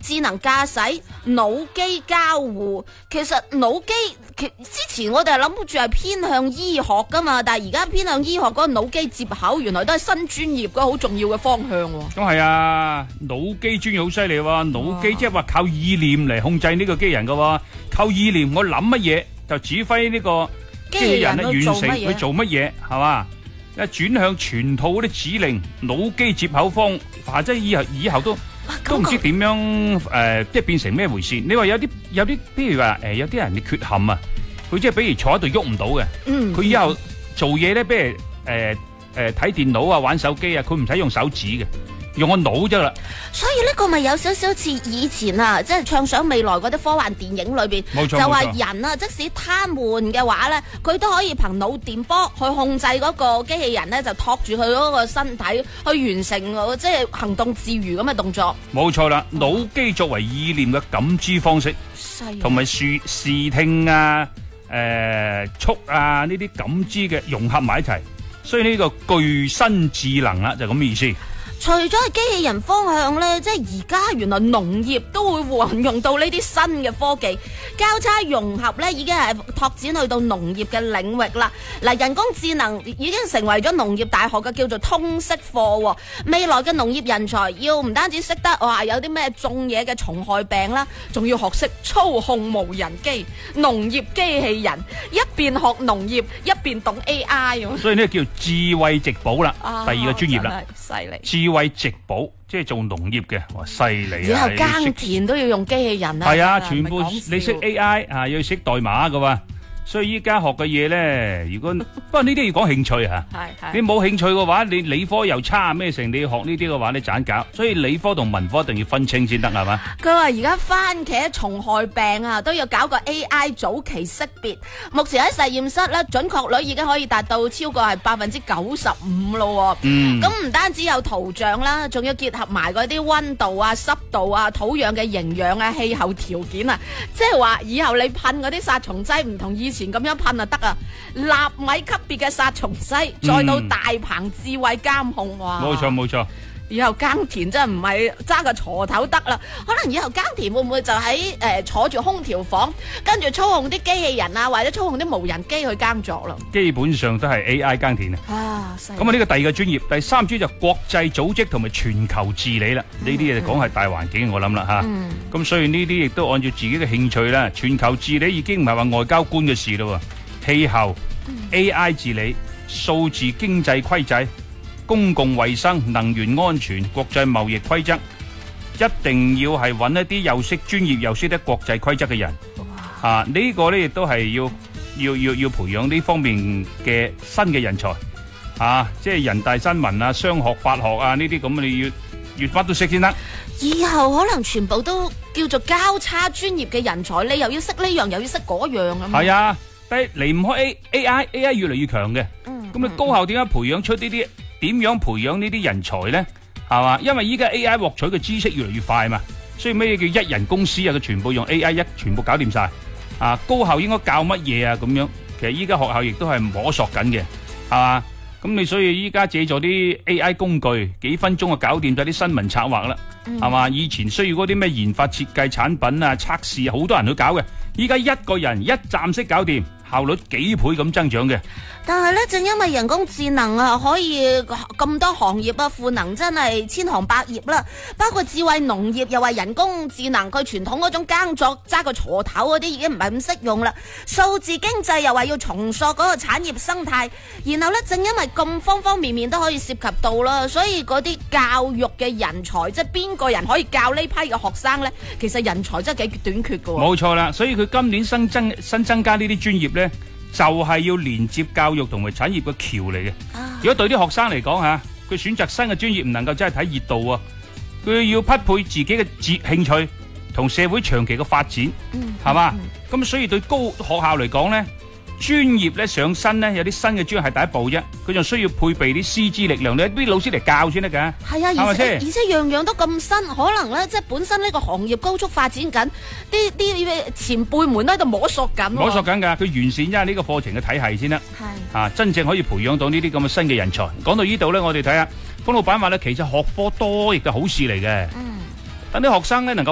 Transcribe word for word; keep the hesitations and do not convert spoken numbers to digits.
智能駕駛、腦機交互。其實腦機其之前我哋係諗住係偏向醫學噶嘛，但係而家偏向醫學嗰個腦機接口，原來都係新專業嘅好重要嘅方向。 咁係啊，腦機專業好犀利喎，腦機即係話靠意念嚟控制呢個機器人噶喎，靠意念我諗乜嘢就指揮呢個機器人咧完成佢做乜嘢，係嘛？一轉向全套嗰啲指令，腦機接口方，或者以後以後都都唔知點樣誒、呃，即係變成咩回事？你話有啲有啲，譬如話誒、呃，有啲人嘅缺陷啊，佢即係比如坐喺度喐唔到嘅，佢、嗯、以後做嘢咧，比如誒誒睇電腦啊、玩手機啊，佢唔使用手指嘅。用個腦啫啦， 所以呢個咪有少少似以前啊，即係暢想未來嗰啲科幻電影裏邊，就話人啊，即使癱瘓嘅話咧，佢都可以憑腦電波去控制嗰個機器人咧，就托住佢嗰個身體去完成即係行動自如咁嘅動作。 冇錯啦，腦機作為意念嘅感知方式，同埋視視聽啊、誒觸啊呢啲感知嘅融合埋一齊，所以呢個具身智能啦，就咁嘅意思。 除咗係機器人方向咧，即係而家原來農業都會運用到呢啲新嘅科技，交叉融合咧已經係拓展去到農業嘅領域啦。嗱，人工智能已經成為咗農業大學嘅叫做通識課。未來嘅農業人才要唔單止識得話有啲咩種嘢嘅蟲害病啦，仲要學識操控無人機、農業機器人，一邊學農業一邊懂 A I。 所以呢個叫智慧植保啦，啊、第二個專業啦， 犀利。 智慧植保即係做農業嘅，哇犀利啊！ 以後耕田都要用機器人啊！ 係啊，全部你識 A I 啊，要識代碼噶喎。所以依家學嘅嘢咧，如果不過呢啲要講興趣吓，你冇興趣嘅話，你理科又差咩成，你要學呢啲嘅話，你盞搞。所以理科同文科一定要分清先得，係嘛？ 佢話而家番茄蟲害病啊，都要搞個 A I 早期識別。目前喺實驗室咧，準確率已經可以達到超過係百分之九十五咯。嗯，咁唔單止有圖像啦，仲要結合埋嗰啲溫度啊、濕度啊、土壤嘅營養啊、氣候條件啊，即係話以後你噴嗰啲殺蟲劑唔同以前咁樣噴就得啊！納米級別嘅殺蟲劑，再到大棚智慧監控，哇！ 冇錯冇錯， 以後耕田真係唔係揸個鋤頭得啦，可能以後耕田會唔會就喺誒、呃、坐住空調房，跟住操控啲機器人啊，或者操控啲無人機去耕作咯？ 基本上都係 A I 耕田啊！啊，咁啊呢個第二個專業，第三專就國際組織同埋全球治理啦。呢啲嘢講係大環境，我諗啦吓。咁、嗯、所以呢啲亦都按照自己嘅興趣啦。全球治理已經唔係話外交官嘅事咯，氣候、嗯、A I 治理、數字經濟規制、公共衛生、能源安全、國際貿易規則，一定要係揾一啲又識專業又識得國際規則嘅人。啊，呢、這個呢亦都係要要要要培養呢方面嘅新嘅人才。啊，即係人大新聞啊、商學、法學啊呢啲咁，你要越乜都識先得。 以後可能全部都叫做交叉專業嘅人才，你又要識呢樣，又要識嗰樣咁。 係啊，但係離唔開 A A I A I 越嚟越強嘅。咁、嗯、你高校點解培養出呢啲？點樣培養呢啲人才咧？係嘛？因為依家 A I 獲取嘅知識越嚟越快嘛，所以咩叫一人公司啊？佢全部用 A I 一全部搞掂晒。啊，高校應該教乜嘢啊？咁樣其實依家學校亦都係摸索緊嘅，係嘛？咁你所以依家借助啲 A I 工具，幾分鐘就搞掂咗啲新聞策劃啦，係嘛？以前需要嗰啲咩研發設計產品啊、測試，好多人去搞嘅，依家一個人一站式搞掂，效率幾倍咁增長嘅。 但係咧，正因為人工智能啊，可以咁多行業啊，賦能真係千行百業啦。包括智慧農業又話人工智能，佢傳統嗰種耕作揸個鋤頭嗰啲已經唔係咁識用啦。數字經濟又話要重塑嗰個產業生態，然後咧正因為咁方方面面都可以涉及到啦，所以嗰啲教育嘅人才，即係邊個人可以教呢批嘅學生咧？其實人才真係幾短缺噶。冇錯啦，所以佢今年新增新增加呢啲專業咧，就係要連接教育同埋產業嘅橋嚟嘅。如果對啲學生嚟講吓，佢選擇新嘅專業唔能夠真係睇熱度啊，佢要匹配自己嘅節興趣同社會長期嘅發展，係嘛？咁所以對高學校嚟講咧，專業咧上身咧有啲新嘅專業係第一步啫，佢仲需要配備啲師資力量，你啲老師嚟教先得噶。係啊， 而且而且樣樣都咁新，可能咧即係本身呢個行業高速發展緊，啲啲前輩們都喺度摸索緊。 摸索緊噶，佢完善一下呢個課程嘅體系先得。係啊，真正可以培養到呢啲咁嘅新嘅人才。講到呢度咧，我哋睇下，方老闆話咧，其實學科多亦都好事嚟嘅。嗯，等啲學生咧能夠